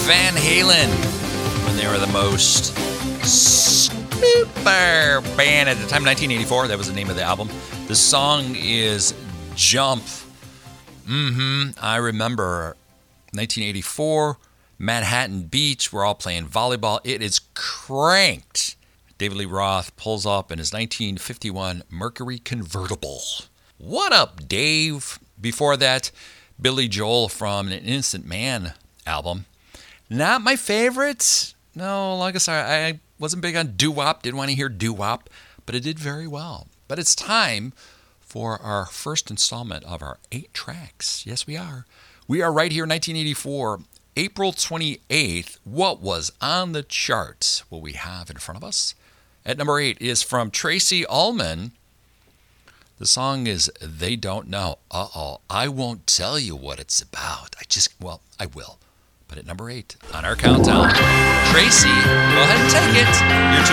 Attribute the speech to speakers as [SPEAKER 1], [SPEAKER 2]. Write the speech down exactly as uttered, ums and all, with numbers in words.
[SPEAKER 1] Van Halen, when they were the most super band at the time, nineteen eighty-four. That was the name of the album. The song is Jump. Mm-hmm. I remember nineteen eighty-four, Manhattan Beach. We're all playing volleyball. It is cranked. David Lee Roth pulls up in his nineteen fifty-one Mercury convertible. What up, Dave? Before that, Billy Joel from an Innocent Man album. Not my favorite. No, like I said, I wasn't big on doo-wop. Didn't want to hear doo-wop, but it did very well. But it's time for our first installment of our eight tracks. Yes, we are. We are right here in nineteen eighty-four, April twenty-eighth. What was on the charts? What we have in front of us at number eight is from Tracy Ullman. The song is They Don't Know. Uh-oh, I won't tell you what it's about. I just, well, I will. But at number eight on our countdown, Tracy, go ahead and take it. You're